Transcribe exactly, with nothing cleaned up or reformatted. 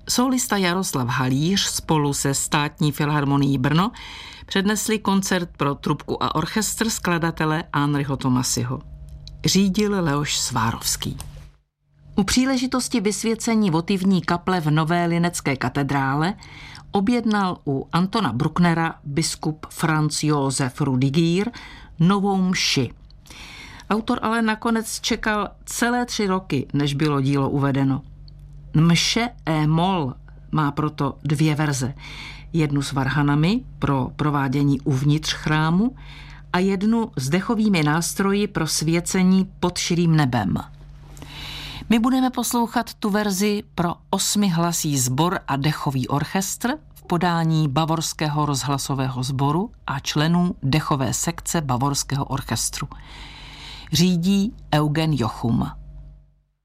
Sólista Jaroslav Halíř spolu se Státní filharmonií Brno přednesli koncert pro trubku a orchestr skladatele Ánryho Tomasiho. Řídil Leoš Svárovský. U příležitosti vysvěcení votivní kaple v Nové Linecké katedrále objednal u Antona Brucknera biskup Franz Josef Rudiger novou mši. Autor ale nakonec čekal celé tři roky, než bylo dílo uvedeno. Mše e-moll má proto dvě verze. Jednu s varhanami pro provádění uvnitř chrámu a jednu s dechovými nástroji pro svěcení pod širým nebem. My budeme poslouchat tu verzi pro osmihlasý sbor a dechový orchestr v podání Bavorského rozhlasového sboru a členů dechové sekce Bavorského orchestru. Řídí Eugen Jochum.